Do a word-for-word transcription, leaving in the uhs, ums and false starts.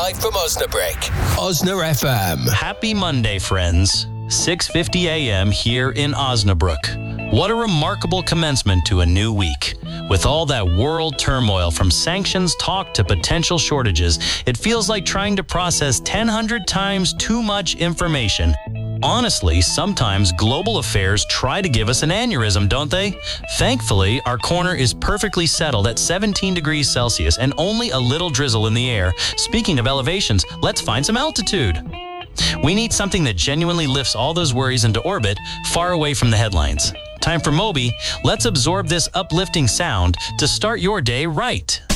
live from Osnabrück. Osna F M. Happy Monday, friends. six fifty a.m. here in Osnabrück. What a remarkable commencement to a new week. With all that world turmoil from sanctions talk to potential shortages, it feels like trying to process ten hundred times too much information. Honestly, sometimes global affairs try to give us an aneurysm, don't they? Thankfully, our corner is perfectly settled at seventeen degrees Celsius and only a little drizzle in the air. Speaking of elevations, let's find some altitude. We need something that genuinely lifts all those worries into orbit, far away from the headlines. Time for Moby. Let's absorb this uplifting sound to start your day right.